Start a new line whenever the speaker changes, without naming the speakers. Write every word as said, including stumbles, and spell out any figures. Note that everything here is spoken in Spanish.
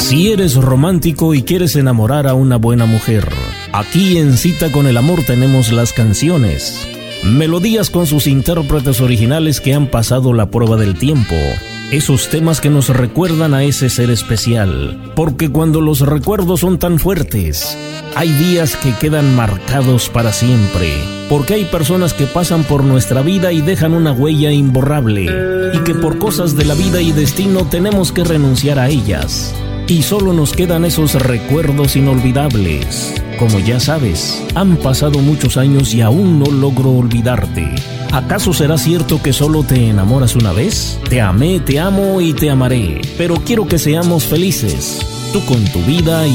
Si eres romántico y quieres enamorar a una buena mujer, aquí en Cita con el Amor tenemos las canciones, melodías con sus intérpretes originales que han pasado la prueba del tiempo. Esos temas que nos recuerdan a ese ser especial, porque cuando los recuerdos son tan fuertes, hay días que quedan marcados para siempre, porque hay personas que pasan por nuestra vida y dejan una huella imborrable, y que por cosas de la vida y destino tenemos que renunciar a ellas, y solo nos quedan esos recuerdos inolvidables. Como ya sabes, han pasado muchos años y aún no logro olvidarte. ¿Acaso será cierto que solo te enamoras una vez? Te amé, te amo y te amaré, pero quiero que seamos felices, tú con tu vida y